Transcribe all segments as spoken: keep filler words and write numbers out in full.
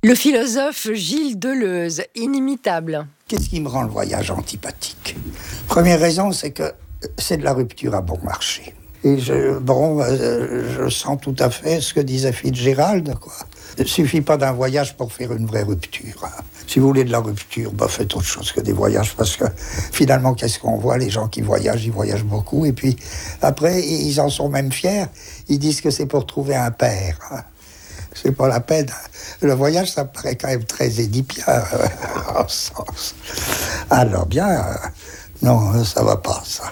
Le philosophe Gilles Deleuze, inimitable. Qu'est-ce qui me rend le voyage antipathique ? Première raison, c'est que c'est de la rupture à bon marché. Et je, bon, euh, je sens tout à fait ce que disait Fitzgerald, quoi. Il ne suffit pas d'un voyage pour faire une vraie rupture. Hein. Si vous voulez de la rupture, bah faites autre chose que des voyages, parce que finalement, qu'est-ce qu'on voit ? Les gens qui voyagent, ils voyagent beaucoup, et puis après, ils en sont même fiers. Ils disent que c'est pour trouver un père. Hein. C'est pas la peine. Le voyage, ça me paraît quand même très édipien, euh, en sens. Alors bien, euh, non, ça va pas, ça.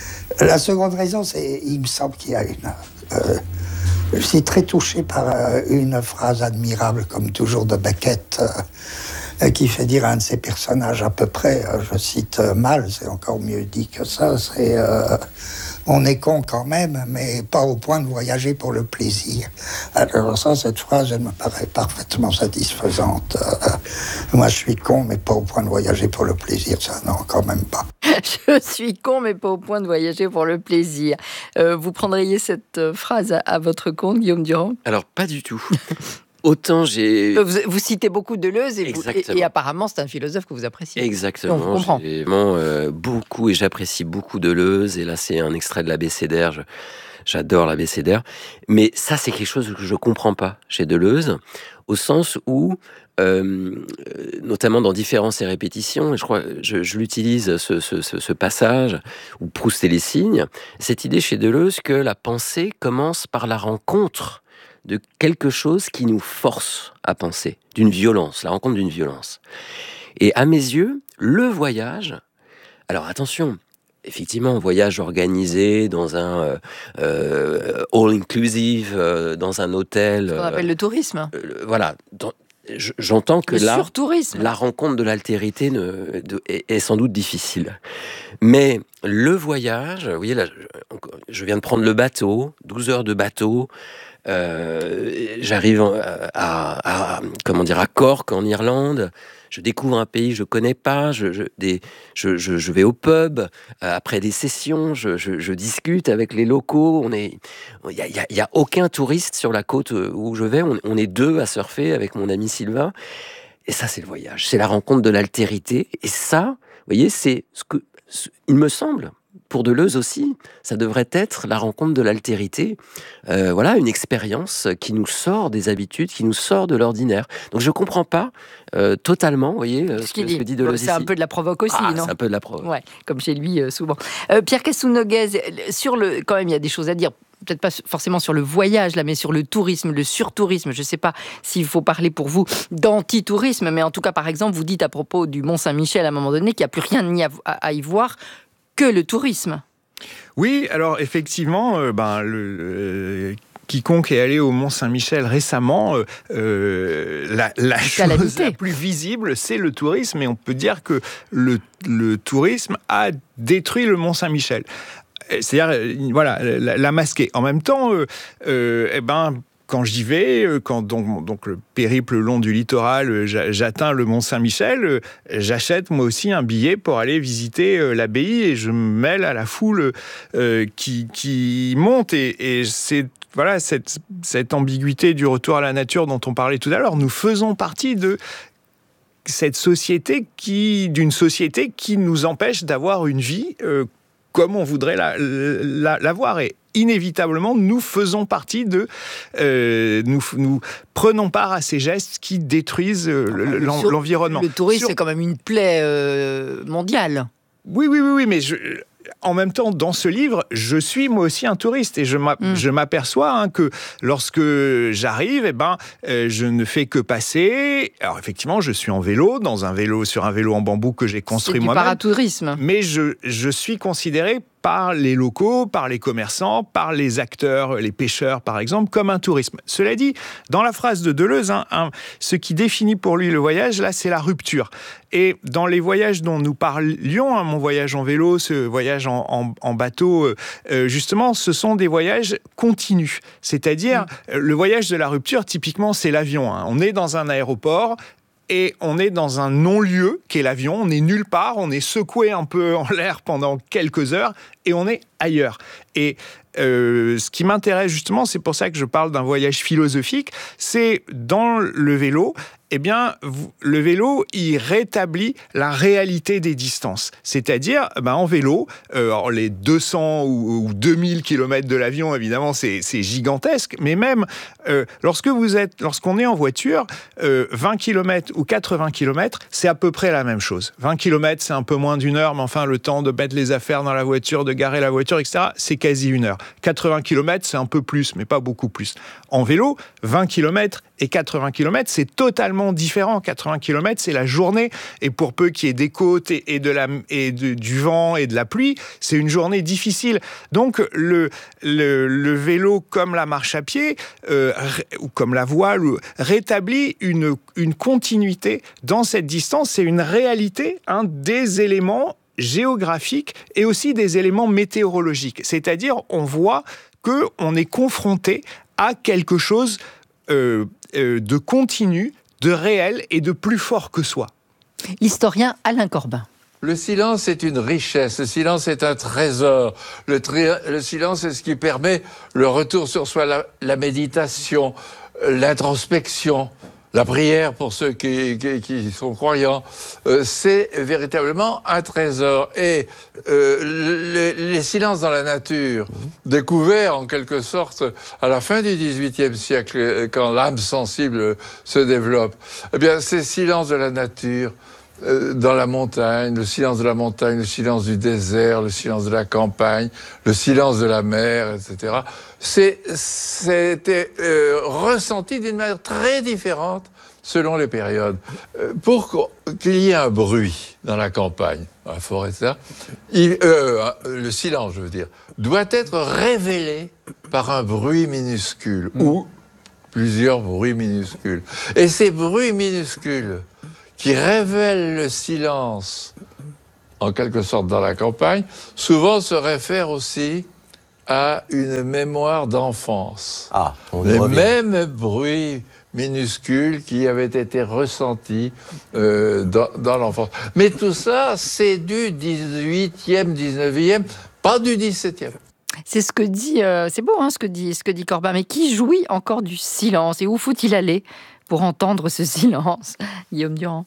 La seconde raison, c'est, il me semble qu'il y a une... Euh, je suis très touché par euh, une phrase admirable, comme toujours, de Beckett, euh, qui fait dire à un de ses personnages à peu près, euh, je cite euh, mal, c'est encore mieux dit que ça, c'est... Euh, on est con quand même, mais pas au point de voyager pour le plaisir. Alors ça, cette phrase, elle me paraît parfaitement satisfaisante. Euh, moi, je suis con, mais pas au point de voyager pour le plaisir. Ça, non, quand même pas. Je suis con, mais pas au point de voyager pour le plaisir. Euh, vous prendriez cette phrase à, à votre compte, Guillaume Durand ? Alors, pas du tout. Autant j'ai... Vous, vous citez beaucoup Deleuze et, vous, et, et apparemment c'est un philosophe que vous appréciez. Exactement. Donc, je comprends. J'ai vraiment euh, beaucoup et j'apprécie beaucoup Deleuze. Et là, c'est un extrait de l'Abécédaire. Je, j'adore l'Abécédaire. Mais ça, c'est quelque chose que je comprends pas chez Deleuze, au sens où, euh, notamment dans Différence et répétition, je crois, je, je l'utilise ce, ce, ce, ce passage où Proust et les signes. Cette idée chez Deleuze que la pensée commence par la rencontre de quelque chose qui nous force à penser, d'une violence, la rencontre d'une violence. Et à mes yeux, le voyage, alors attention, effectivement, un voyage organisé dans un euh, all-inclusive, euh, dans un hôtel... Ce qu'on appelle euh, le tourisme. Euh, voilà, dans, j'entends que le là, surtourisme. La rencontre de l'altérité ne, de, est, est sans doute difficile. Mais le voyage, vous voyez là, je, je viens de prendre le bateau, douze heures de bateau, Euh, j'arrive à, à, à comment dire à Cork en Irlande. Je découvre un pays que je connais pas. Je, je, des, je, je, je vais au pub euh, après des sessions. Je, je, je discute avec les locaux. On est, il y a, y a, y a aucun touriste sur la côte où je vais. On, on est deux à surfer avec mon ami Sylvain. Et ça, c'est le voyage. C'est la rencontre de l'altérité. Et ça, vous voyez, c'est ce que, ce, il me semble. Pour Deleuze aussi, ça devrait être la rencontre de l'altérité. Euh, voilà, une expérience qui nous sort des habitudes, qui nous sort de l'ordinaire. Donc je ne comprends pas euh, totalement, vous voyez, ce, ce, que, dit. ce que dit Deleuze C'est ici. un peu de la provoque aussi, ah, non ? C'est un peu de la provoque. Ouais, comme chez lui, euh, souvent. Euh, Pierre Casounoguez, sur le... quand même, il y a des choses à dire. Peut-être pas forcément sur le voyage, là, mais sur le tourisme, le surtourisme. Je ne sais pas s'il faut parler pour vous d'anti-tourisme, mais en tout cas, par exemple, vous dites à propos du Mont-Saint-Michel, à un moment donné, qu'il n'y a plus rien à y voir que le tourisme. Oui, alors effectivement, euh, ben, le, euh, quiconque est allé au Mont-Saint-Michel récemment, euh, euh, la, la chose la plus visible, c'est le tourisme. Et on peut dire que le, le tourisme a détruit le Mont-Saint-Michel. C'est-à-dire, voilà, l'a masqué. En même temps, euh, euh, eh ben... Quand j'y vais, quand donc, donc le périple long du littoral, j'atteins le Mont-Saint-Michel, j'achète moi aussi un billet pour aller visiter l'abbaye et je me mêle à la foule euh, qui, qui monte. Et, et c'est voilà, cette, cette ambiguïté du retour à la nature dont on parlait tout à l'heure. Nous faisons partie de cette société qui, d'une société qui nous empêche d'avoir une vie euh, comme on voudrait la, la, la voir. Et inévitablement, nous faisons partie de... Euh, nous, nous prenons part à ces gestes qui détruisent euh, l'en, l'environnement. Le tourisme, Sur... c'est quand même une plaie euh, mondiale. Oui, oui, oui, oui, mais... Je... En même temps, dans ce livre, je suis moi aussi un touriste et je, m'a, mmh. je m'aperçois hein, que lorsque j'arrive, eh ben, euh, je ne fais que passer. Alors effectivement, je suis en vélo, dans un vélo, sur un vélo en bambou que j'ai construit c'est moi-même. C'est du paratourisme. Mais je, je suis considéré par les locaux, par les commerçants, par les acteurs, les pêcheurs par exemple, comme un tourisme. Cela dit, dans la phrase de Deleuze, hein, hein, ce qui définit pour lui le voyage, là, c'est la rupture. Et dans les voyages dont nous parlions, hein, mon voyage en vélo, ce voyage en, en, en bateau, euh, justement, ce sont des voyages continus. C'est-à-dire, mmh. le voyage de la rupture, typiquement, c'est l'avion. Hein. On est dans un aéroport, et on est dans un non-lieu qu'est l'avion, on est nulle part, on est secoué un peu en l'air pendant quelques heures et on est ailleurs. Et euh, ce qui m'intéresse justement, c'est pour ça que je parle d'un voyage philosophique, c'est dans le vélo, eh bien, vous, le vélo, il rétablit la réalité des distances. C'est-à-dire, ben, en vélo, euh, alors les deux cents ou, ou deux mille kilomètres de l'avion, évidemment, c'est, c'est gigantesque, mais même euh, lorsque vous êtes, lorsqu'on est en voiture, euh, vingt kilomètres ou quatre-vingts kilomètres, c'est à peu près la même chose. vingt kilomètres, c'est un peu moins d'une heure, mais enfin, le temps de mettre les affaires dans la voiture, de garer la voiture, et cetera, c'est quasi une heure. quatre-vingts kilomètres, c'est un peu plus, mais pas beaucoup plus. En vélo, vingt kilomètres et quatre-vingts kilomètres, c'est totalement différent. quatre-vingts kilomètres, c'est la journée. Et pour peu qu'il y ait des côtes et, et, de la, et de, du vent et de la pluie, c'est une journée difficile. Donc, le, le, le vélo, comme la marche à pied, euh, ou comme la voile, rétablit une, une continuité dans cette distance. C'est une réalité, hein, des éléments géographiques et aussi des éléments météorologiques. C'est-à-dire, on voit qu'on est confronté à quelque chose euh, euh, de continu, de réel et de plus fort que soi. L'historien Alain Corbin. Le silence est une richesse, le silence est un trésor. Le, tri- le silence est ce qui permet le retour sur soi, la, la méditation, l'introspection, la prière pour ceux qui, qui, qui sont croyants. Euh, c'est véritablement un trésor. Et euh, le, les silences dans la nature, découverts en quelque sorte à la fin du dix-huitième siècle, quand l'âme sensible se développe, eh bien, ces silences de la nature, dans la montagne, le silence de la montagne, le silence du désert, le silence de la campagne, le silence de la mer, et cetera. C'est, c'était euh, ressenti d'une manière très différente selon les périodes. Euh, pour qu'il y ait un bruit dans la campagne, dans la forêt, et cetera, il, euh, le silence, je veux dire, doit être révélé par un bruit minuscule, mmh. ou plusieurs bruits minuscules. Et ces bruits minuscules qui révèle le silence, en quelque sorte, dans la campagne, souvent se réfère aussi à une mémoire d'enfance. Ah, on les revient. mêmes bruits minuscules qui avaient été ressentis euh, dans, dans l'enfance. Mais tout ça, c'est du dix-huitième, dix-neuvième, pas du dix-septième. C'est ce que dit, euh, c'est beau, hein, ce que dit, ce que dit Corbin, mais qui jouit encore du silence? Et où faut-il aller pour entendre ce silence? Guillaume Durand.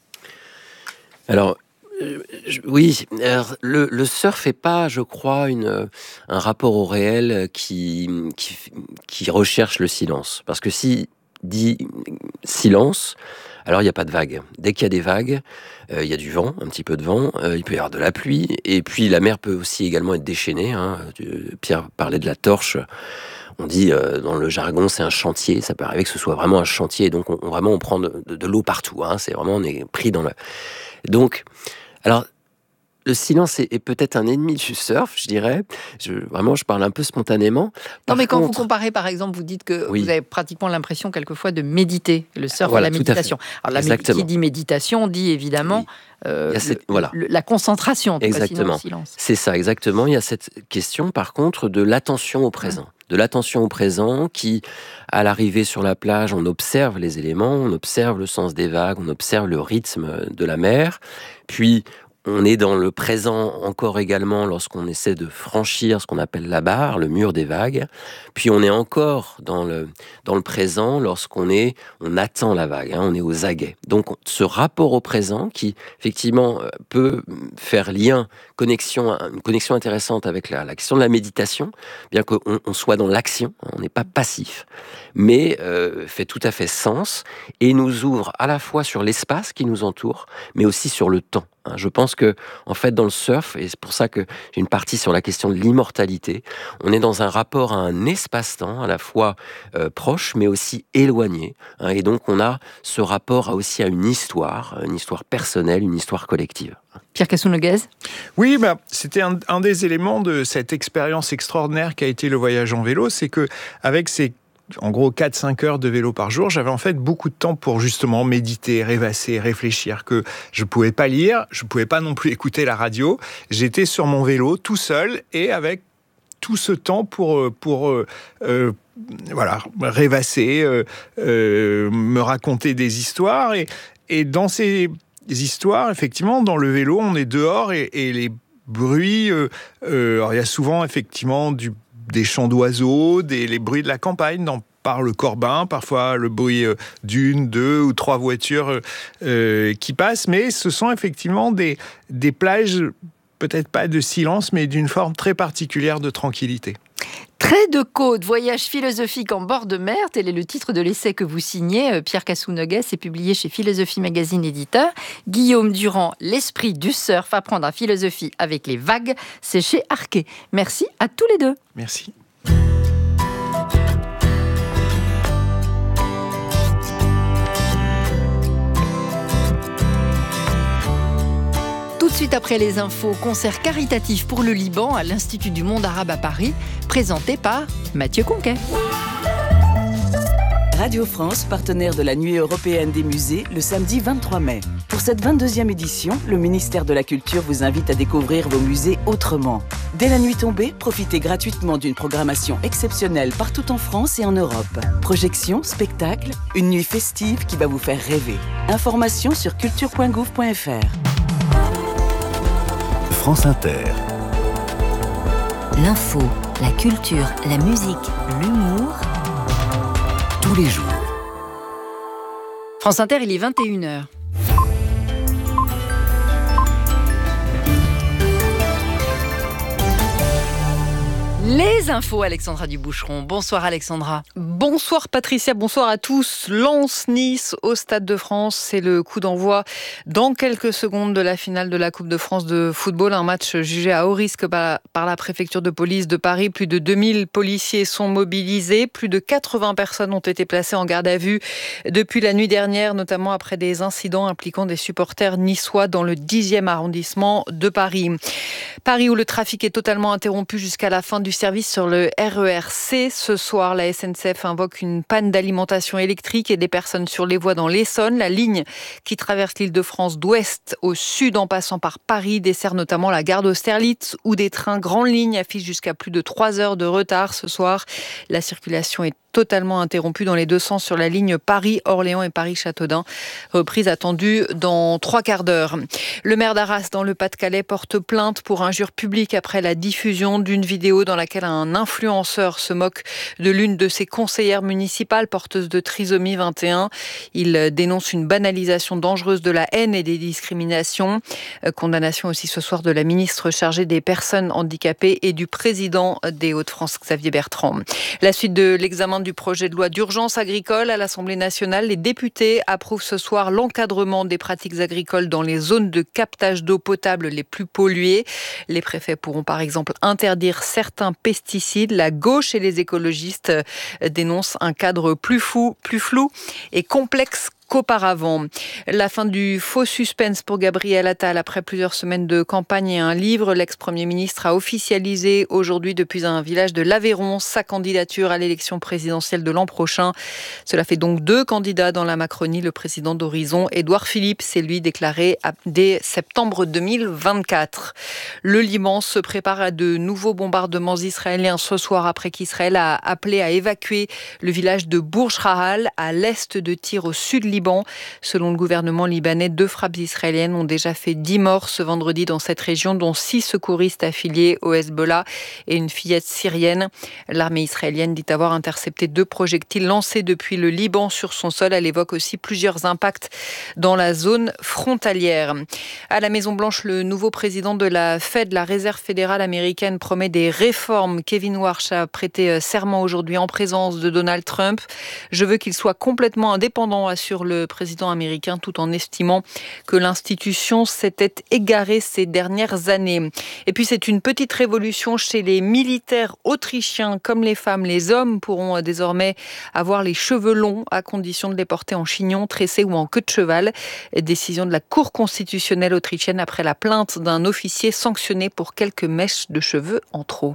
Alors, euh, je, oui, alors, le, le surf n'est pas, je crois, une, un rapport au réel qui, qui, qui recherche le silence. Parce que si dit silence, alors il n'y a pas de vagues. Dès qu'il y a des vagues, euh, il y a du vent, un petit peu de vent, euh, il peut y avoir de la pluie, et puis la mer peut aussi également être déchaînée. Hein. Pierre parlait de la torche. On dit euh, dans le jargon, c'est un chantier. Ça peut arriver que ce soit vraiment un chantier. Donc, on, on vraiment, on prend de, de, de l'eau partout. Hein. C'est vraiment, on est pris dans le. Donc, alors, le silence est, est peut-être un ennemi du surf, je dirais. Je, vraiment, je parle un peu spontanément. Par non, mais quand contre, vous comparez, par exemple, vous dites que oui. vous avez pratiquement l'impression quelquefois de méditer. Le surf voilà, à la méditation. Alors, la Exactement. Qui dit méditation dit évidemment oui. euh, cette, le, voilà. le, la concentration. En tout exactement. Cas, sinon, le silence. C'est ça, exactement. Il y a cette question, par contre, de l'attention au présent. Mmh. De l'attention au présent qui, à l'arrivée sur la plage, on observe les éléments, on observe le sens des vagues, on observe le rythme de la mer, puis on est dans le présent encore également lorsqu'on essaie de franchir ce qu'on appelle la barre, le mur des vagues. Puis on est encore dans le, dans le présent lorsqu'on est, on attend la vague, hein, on est aux aguets. Donc ce rapport au présent qui effectivement peut faire lien, connexion, une connexion intéressante avec la, la question de la méditation, bien qu'on on soit dans l'action, on n'est pas passif, mais euh, fait tout à fait sens et nous ouvre à la fois sur l'espace qui nous entoure, mais aussi sur le temps. Je pense que, en fait, dans le surf, et c'est pour ça que j'ai une partie sur la question de l'immortalité, on est dans un rapport à un espace-temps à la fois euh, proche, mais aussi éloigné. Hein, et donc, on a ce rapport à aussi à une histoire, une histoire personnelle, une histoire collective. Pierre Casson-Noguez ? Oui, bah, c'était un, un des éléments de cette expérience extraordinaire qu'a été le voyage en vélo, c'est que avec ces en gros quatre à cinq heures de vélo par jour, j'avais en fait beaucoup de temps pour justement méditer, rêvasser, réfléchir, que je pouvais pas lire, je pouvais pas non plus écouter la radio. J'étais sur mon vélo tout seul et avec tout ce temps pour, pour euh, euh, voilà, rêvasser, euh, euh, me raconter des histoires. Et, et dans ces histoires, effectivement, dans le vélo, on est dehors et, et les bruits, euh, euh, alors il y a souvent effectivement du des chants d'oiseaux, des, les bruits de la campagne dans par le corbin, parfois le bruit euh, d'une, deux ou trois voitures euh, qui passent, mais ce sont effectivement des, des plages, peut-être pas de silence, mais d'une forme très particulière de tranquillité. Trait de côte, voyage philosophique en bord de mer, tel est le titre de l'essai que vous signez, Pierre Cassou-Noguès, c'est publié chez Philosophie Magazine éditeur. Guillaume Durand, l'esprit du surf, apprendre à philosophie avec les vagues, c'est chez Arquet. Merci à tous les deux. Merci. Tout de suite après les infos, concert caritatif pour le Liban à l'Institut du Monde Arabe à Paris, présenté par Mathieu Conquet. Radio France, partenaire de la Nuit européenne des musées, le samedi vingt-trois mai. Pour cette vingt-deuxième édition, le ministère de la Culture vous invite à découvrir vos musées autrement. Dès la nuit tombée, profitez gratuitement d'une programmation exceptionnelle partout en France et en Europe. Projections, spectacles, une nuit festive qui va vous faire rêver. Informations sur culture point gouv point f r. France Inter. L'info, la culture, la musique, l'humour. Tous les jours. France Inter, il est vingt et une heures. Les infos, Alexandra Duboucheron. Bonsoir Alexandra. Bonsoir Patricia, bonsoir à tous. Lens-Nice au Stade de France, c'est le coup d'envoi dans quelques secondes de la finale de la Coupe de France de football. Un match jugé à haut risque par la préfecture de police de Paris. Plus de deux mille policiers sont mobilisés. Plus de quatre-vingts personnes ont été placées en garde à vue depuis la nuit dernière, notamment après des incidents impliquant des supporters niçois dans le dixième arrondissement de Paris. Paris où le trafic est totalement interrompu jusqu'à la fin du service sur le R E R C. Ce soir, la S N C F invoque une panne d'alimentation électrique et des personnes sur les voies dans l'Essonne. La ligne qui traverse l'Île-de-France d'ouest au sud en passant par Paris dessert notamment la gare d'Austerlitz où des trains grande ligne affichent jusqu'à plus de trois heures de retard ce soir. La circulation est totalement interrompue dans les deux sens sur la ligne Paris-Orléans et Paris-Châteaudun. Reprise attendue dans trois quarts d'heure. Le maire d'Arras dans le Pas-de-Calais porte plainte pour injure publique après la diffusion d'une vidéo dans laquelle un influenceur se moque de l'une de ses conseillères municipales porteuse de trisomie vingt et un. Il dénonce une banalisation dangereuse de la haine et des discriminations. Condamnation aussi ce soir de la ministre chargée des personnes handicapées et du président des Hauts-de-France, Xavier Bertrand. La suite de l'examen du projet de loi d'urgence agricole à l'Assemblée nationale, les députés approuvent ce soir l'encadrement des pratiques agricoles dans les zones de captage d'eau potable les plus polluées. Les préfets pourront par exemple interdire certains pesticides. La gauche et les écologistes dénoncent un cadre plus fou, plus flou et complexe qu'auparavant. La fin du faux suspense pour Gabriel Attal après plusieurs semaines de campagne et un livre. L'ex-premier ministre a officialisé aujourd'hui depuis un village de l'Aveyron sa candidature à l'élection présidentielle de l'an prochain. Cela fait donc deux candidats dans la Macronie. Le président d'Horizon, Édouard Philippe, s'est lui déclaré dès septembre deux mille vingt-quatre. Le Liban se prépare à de nouveaux bombardements israéliens ce soir après qu'Israël a appelé à évacuer le village de Bourj Rahal à l'est de Tyr au sud Liban. Selon le gouvernement libanais, deux frappes israéliennes ont déjà fait dix morts ce vendredi dans cette région, dont six secouristes affiliés au Hezbollah et une fillette syrienne. L'armée israélienne dit avoir intercepté deux projectiles lancés depuis le Liban sur son sol. Elle évoque aussi plusieurs impacts dans la zone frontalière. À la Maison-Blanche, le nouveau président de la Fed, la Réserve fédérale américaine, promet des réformes. Kevin Warsh a prêté serment aujourd'hui en présence de Donald Trump. Je veux qu'il soit complètement indépendant, assure le président américain, tout en estimant que l'institution s'était égarée ces dernières années. Et puis c'est une petite révolution chez les militaires autrichiens. Comme les femmes, les hommes pourront désormais avoir les cheveux longs à condition de les porter en chignon, tressé ou en queue de cheval. Décision de la Cour constitutionnelle autrichienne après la plainte d'un officier sanctionné pour quelques mèches de cheveux en trop.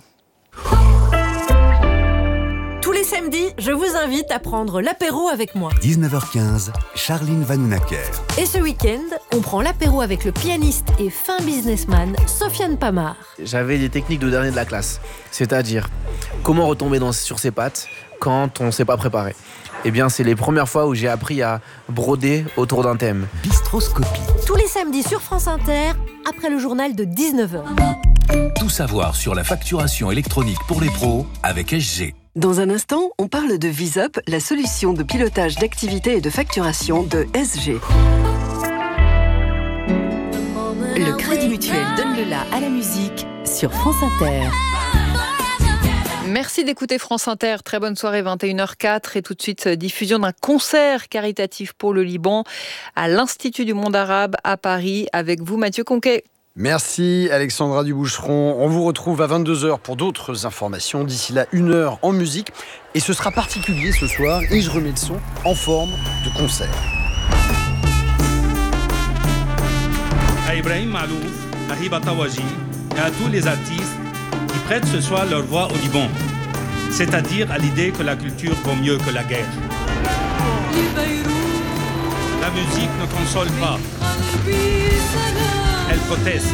Tous les samedis, je vous invite à prendre l'apéro avec moi. dix-neuf heures quinze, Charline Vanhoenacker. Et ce week-end, on prend l'apéro avec le pianiste et fin businessman Sofiane Pamar. J'avais des techniques de dernier de la classe, c'est-à-dire comment retomber dans, sur ses pattes quand on ne s'est pas préparé. Eh bien, c'est les premières fois où j'ai appris à broder autour d'un thème. Bistroscopie. Tous les samedis sur France Inter, après le journal de dix-neuf heures. Tout savoir sur la facturation électronique pour les pros avec S G. Dans un instant, on parle de VisUp, la solution de pilotage d'activité et de facturation de S G. Le Crédit Mutuel donne le la à la musique sur France Inter. Merci d'écouter France Inter. Très bonne soirée, vingt et une heures quatre. Et tout de suite, diffusion d'un concert caritatif pour le Liban à l'Institut du monde arabe à Paris. Avec vous, Mathieu Conquet. Merci Alexandra Duboucheron. On vous retrouve à vingt-deux heures pour d'autres informations. D'ici là, une heure en musique. Et ce sera particulier ce soir. Et je remets le son en forme de concert. À Ibrahim Malouf, à Hiba Tawaji et à tous les artistes qui prêtent ce soir leur voix au Liban. C'est-à-dire à l'idée que la culture vaut mieux que la guerre. La musique ne console pas. Elle proteste.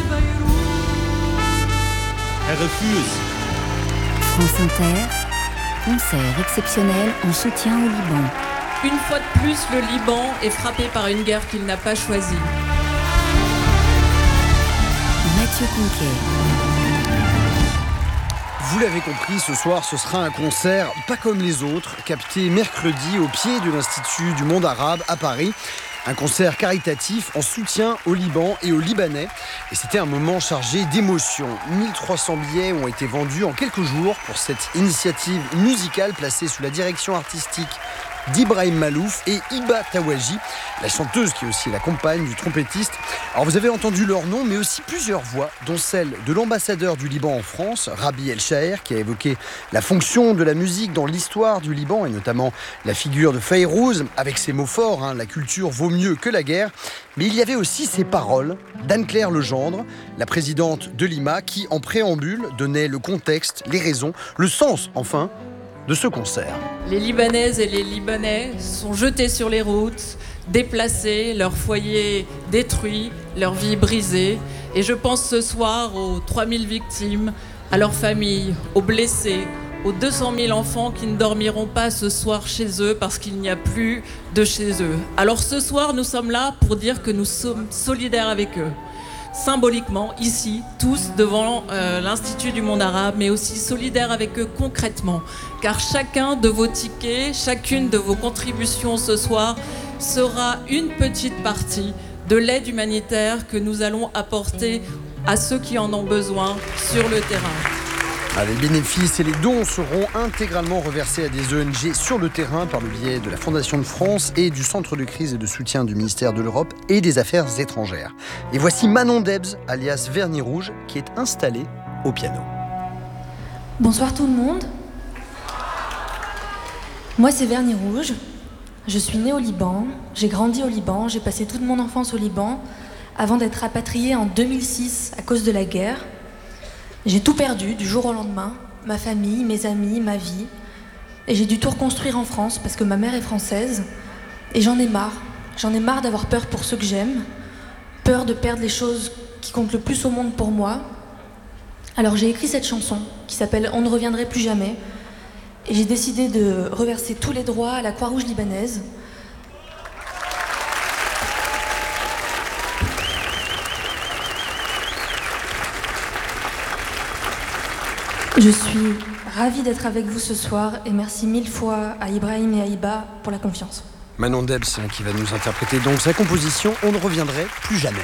Elle refuse. France Inter, concert exceptionnel en soutien au Liban. Une fois de plus, le Liban est frappé par une guerre qu'il n'a pas choisie. Mathieu Conquet. Vous l'avez compris, ce soir, ce sera un concert pas comme les autres, capté mercredi au pied de l'Institut du monde arabe à Paris. Un concert caritatif en soutien au Liban et aux Libanais. Et c'était un moment chargé d'émotions. mille trois cents billets ont été vendus en quelques jours pour cette initiative musicale placée sous la direction artistique d'Ibrahim Malouf et Hiba Tawaji, la chanteuse qui est aussi la compagne du trompettiste. Alors vous avez entendu leur nom, mais aussi plusieurs voix, dont celle de l'ambassadeur du Liban en France, Rabi El Shaher, qui a évoqué la fonction de la musique dans l'histoire du Liban, et notamment la figure de Fayrouz, avec ses mots forts, hein, la culture vaut mieux que la guerre. Mais il y avait aussi ces paroles d'Anne-Claire Legendre, la présidente de l'I M A, qui en préambule donnait le contexte, les raisons, le sens, enfin, de ce concert. Les Libanaises et les Libanais sont jetés sur les routes, déplacés, leurs foyers détruits, leurs vies brisées. Et je pense ce soir aux trois mille victimes, à leurs familles, aux blessés, aux deux cent mille enfants qui ne dormiront pas ce soir chez eux parce qu'il n'y a plus de chez eux. Alors ce soir, nous sommes là pour dire que nous sommes solidaires avec eux. Symboliquement, ici, tous devant euh, l'Institut du monde arabe, mais aussi solidaires avec eux concrètement. Car chacun de vos tickets, chacune de vos contributions ce soir sera une petite partie de l'aide humanitaire que nous allons apporter à ceux qui en ont besoin sur le terrain. Les bénéfices et les dons seront intégralement reversés à des O N G sur le terrain par le biais de la Fondation de France et du Centre de crise et de soutien du ministère de l'Europe et des Affaires étrangères. Et voici Manon Debs, alias Vernis Rouge, qui est installée au piano. Bonsoir tout le monde. Moi c'est Vernis Rouge. Je suis née au Liban, j'ai grandi au Liban, j'ai passé toute mon enfance au Liban avant d'être rapatriée en deux mille six à cause de la guerre. J'ai tout perdu du jour au lendemain, ma famille, mes amis, ma vie. Et j'ai dû tout reconstruire en France parce que ma mère est française. Et j'en ai marre. J'en ai marre d'avoir peur pour ceux que j'aime. Peur de perdre les choses qui comptent le plus au monde pour moi. Alors j'ai écrit cette chanson qui s'appelle « On ne reviendrait plus jamais ». Et j'ai décidé de reverser tous les droits à la Croix-Rouge libanaise. Je suis ravie d'être avec vous ce soir et merci mille fois à Ibrahim et à Hiba pour la confiance. Manon Debs qui va nous interpréter donc sa composition « On ne reviendrait plus jamais ».